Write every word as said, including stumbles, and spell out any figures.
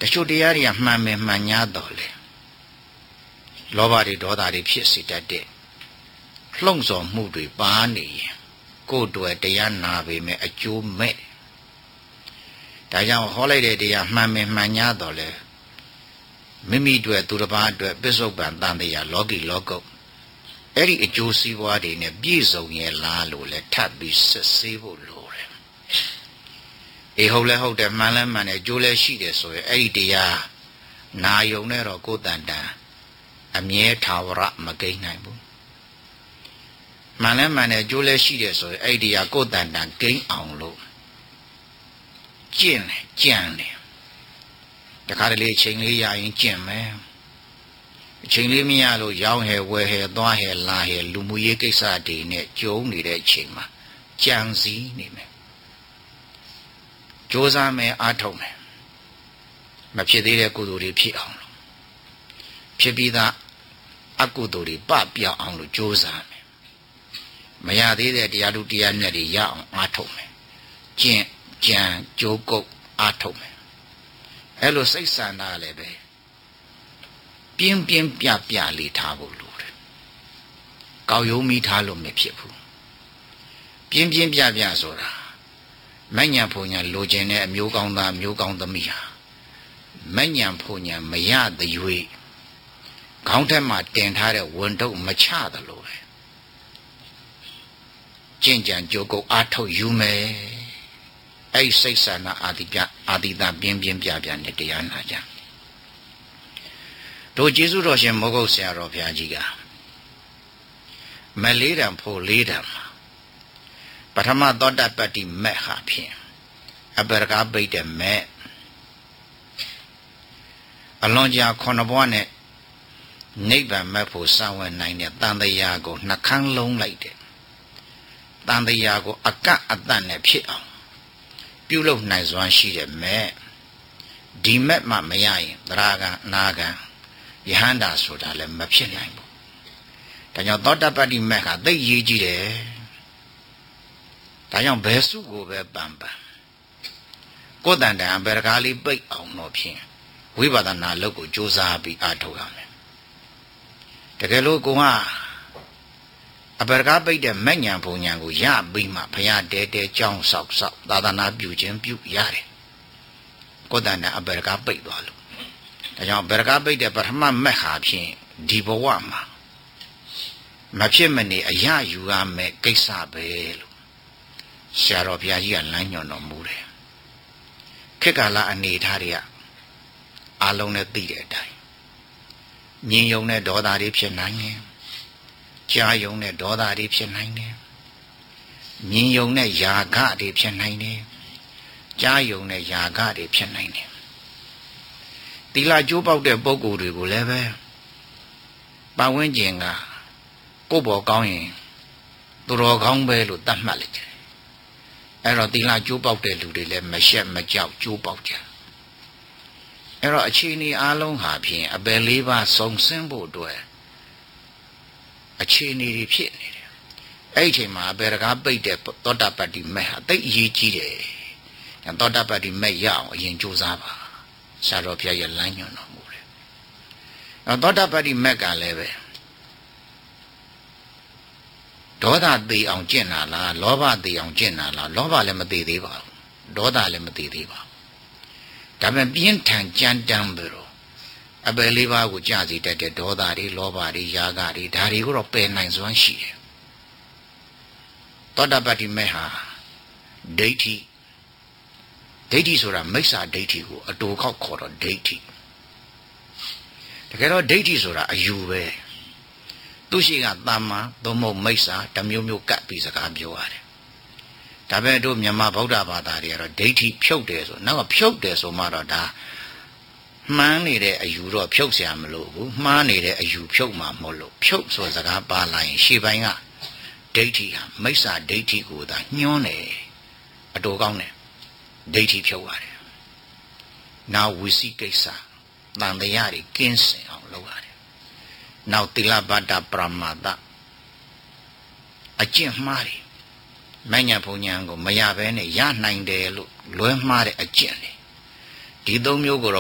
တချို့တရားတွေကမှန်မယ်မှန်냐တော့လေလောဘတွေဒေါသတွေဖြစ်စေတတ်တဲ့လှုံ့ဆော်မှုတွေပါနေရင်ကိုယ်တွေ့တရားနာပေမဲ့အကျိုးမဲ့ဒါကြောင့်ဟောလိုက်တဲ့တရားမှန်မယ်မှန်냐တော့လေမိမိတွေ့သူတစ်ပါးအတွက်ပစ္စုပန်တန်တရားလောကီလောကုတ်အဲ့ဒီအကျိုးစီးပွားတွေနဲ့ပြည့်စုံရဲ့လားလို့လဲထပ်ပြီးစစ်ဆေးဖို့လိုတယ်အေးဟုတ်လဲဟုတ်တယ်မှန်လဲမှန်တယ်အကျိုးလဲရှိတယ်ဆိုရင်အဲ့ဒီတရားနာယုံနဲ့တော့ကိုယ်တန်တန်အမြဲထာဝရမကိန်းနိုင်ဘူးမှန်လဲမှန်တယ်အကျိုးလဲရှိတယ်ဆိုရင်အဲ့ဒီတရားကိုယ်တန်တန်ကိန်းအောင်လို့ကျင့်တယ်ကြံတယ်တခါတလေအချိန်လေးရရင်ကျင့်မယ်အချိန်လေးမရလို့ရောင်းဟဲဝယ်ဟဲသွားဟဲလာဟဲလူမှုရေးကိစ္စတွေနဲ့ကြုံနေတဲ့အချိန်မှာကြံစည်နေမယ်ကြိုးစားမယ်အားထုတ်မယ်မဖြစ်သေးတဲ့ကုသိုလ်တွေဖြစ်အောင်လို့ဖြစ်ပြီးသားအကုသိုလ်တွေပပြောက်အောင်လို့ကြိုးစားမယ်မရသေးတဲ့တရားလူတရားမြတ်တွေရအောင်အားထုတ်မယ်ကျင့်ကြံကြိုးကုပ်အားထုတ်မယ်အဲ့လိုစိတ်ဆန္ဒလည်းပဲပြင်းပြင်းပြပြလေးထားဖို့လိုတယ်။ကောက်ယုံမိထားလို့မဖြစ်ဘူး။ပြင်းပြင်းပြပြဆိုတာမညံဖုန်ညာလိုချင်တဲ့အမျိုးကောင်းသားမျိုးကောင်းသမီးဟာမညံဖုန်ညာမရတဲ့၍ခေါင်းထက်မှာတင်ထားတဲ့ဝန်ထုတ်မချသလိုပဲ။ကျင့်ကြံကြိုးကုပ်အားထုတ်ယူမယ်။အဲ့စိတ်ဆန္ဒအာတိပြအာတိတာပြင်းပြင်းပြပြနဲ့တရားနာကြတို့ကျေးဇူးတော်ရှင်မောဂုတ်ဆရာတော်ဘုရားကြီးကမလေးတံဖို့လေးတံမှာပထမသောတပတ္တိမက်ဟာဖြင့်အပရကပိတ်တဲ့မက်အလွန်ကြာခုနှစ်ဘဝနဲ့နိဗ္ဗာန်မက်ဖို့စောင့်ဝင်နိုင်တဲ့တန်တရားကိုနှခမ်းလုံးလိုက်တဲ့တန်တရားကိုအကန့်အသတ်နဲ့ဖြစ်အောင်ပြုလုပ်နိုင်စွမ်းရှိတဲ့မက်ဒီမက်မှမရရင်သရဂံအနာဂံယဟန္တာဆိုတာလည်းမဖြစ်နိုင်ဘူးဒါကြောင့်သောတပတ္တိမက်ဟာသိရေးကြည့်တယ်ဒါကြောင့်ဘယ်စုကိုပဲပန်ပန်ကိုယ်တန်တန်အပေရကားလေးပိတ်အောင်တော့ဖြင့်ဝိပဿနာလုပ်ကိုကြိုးစားပြီးအားထုတ်ရမယ်တကယ်လို့ကိုကအပေရကားပိတ်တဲ့မက်ညာဘုံညာကိုရပြီးမှဘုရားတဲတဲကြောင်းဆောက်ဆောက်သာသနာပြုခြင်းပြုရတယ်ကိုယ်တန်တန်အပေရကားပိတ်သွားလို့ဒါကြောင့်ဗရကပိတ်တဲ့ပထမမက်ဟာဖြင့်ဒီဘဝမှာမဖြစ်မနေအရယူရမယ်ကိစ္စပဲလို့ဆရာတော်ဘုရားကြီးကလမ်းညွှန်တော်မူတယ်ခေတ်ကာလအနေထားတွေကအာလုံးနဲ့သိတဲ့အတိုင်းမြင်ယုံတဲ့ဒေါသတွေဖြစ်နိုင်တယ်ကြားယုံတဲ့ဒေါသတွေဖြစ်နိုင်တယ်မြင်ယုံတဲ့ယာဂတွေဖြစ်နိုင်တယ်ကြားယုံတဲ့ယာဂတွေဖြစ်နိုင်တယ်သီလကျိုးပေါက်တဲ့ပုဂ္ဂိုလ်တွေကိုလည်းပဲပတ်ဝန်းကျင်ကကိုယ်ပေါ်ကောင်းရင်သူတော်ကောင်းပဲလို့သတ်မှတ်လိုက်တယ်အဲ့တော့သီလကျိုးပေါက်တဲ့လူတွေလည်းမရှက်မကြောက်ကျိုးပေါက်ကြအဲ့တော့အခြေအနေအလုံးဟာဖြင့်အပယ်လေးပါးစုံစင်းဖို့အတွက်အခြေအနေတွေဖြစ်နေတယ်အဲ့ဒီအချိန်မှာအပယ်တကားပိတ်တဲ့သောတာပတ္တိမက်ဟာတိတ်အရေးကြီးတယ်သောတာပတ္တိမက်ရအောင်အရင်ကြိုးစားပါဆရာတော်ဘုရားရဲ့လမ်းညွှန်တော်မူတယ်။နောက်သောတာပတ္တိမက်ကလည်းပဲဒေါသသိအောင်ကျင့်တာလားလောဘသိအောင်ကျင့်တာလားလောဘလည်းမသိသေးပါဘူးဒေါသလည်းမသိသေးပါဘူးဒါပေမဲ့ပြင်းထန်ကြမ်းတမ်းပြီးတော့အပယ်လေးပါးကိုကြာစီတတ်တဲ့ဒေါသတွေလောဘတွေယာဂတွေဒါတွေကိုတော့ပယ်နိုင်စွမ်းရှိတယ်သောတာပတ္တိမက်ဟာဒိဋ္ဌိဒိဋ္ဌိဆိုတာမိစ္ဆာဒိဋ္ဌိကိုအတူခောက်ခေါ်တော့ဒိဋ္ဌိတကယ်တော့ဒိဋ္ဌိဆိုတာအယူပဲသူရှိကတမ္မာသို့မဟုတ်မိစ္ဆာတစ်မျိုးမျိုးကပ်ပြီးစကားပြောရတယ်ဒါပေမဲ့တို့မြန်မာဗုဒ္ဓဘာသာတွေကတော့ဒိဋ္ဌိဖြုတ်တယ်ဆိုနောက်ကဖြုတ်တယ်ဆိုမှတော့ဒါမှန်းနေတဲ့အယူတော့ဖြုတ်เสียမလို့ဘူးမှားနေတဲ့အယူဖြုတ်မှာမဟုတ်လို့ဖြုတ်ဆိုစကားပါလာရင်ရှေ့ပိုင်းကဒိဋ္ဌိဟာမိစ္ဆာဒိဋ္ဌိကိုသာညှိုးတယ်အတူကောင်းတယ်ဒိဋ္ဌိဖြုတ်ရတယ်နောက်ဝိသိကိစ္စတန်တရားတွေကင်းစင်အောင်လုပ်ရတယ်နောက်သီလဘာဒပရမတ္တအကျင့်မှားတယ်မဉ္ဇဉ်ဘုံဉဏ်ကိုမရဘဲနဲ့ရနိုင်တယ်လို့လွဲမှားတဲ့အကျင့်တွေဒီသုံးမျိုးကို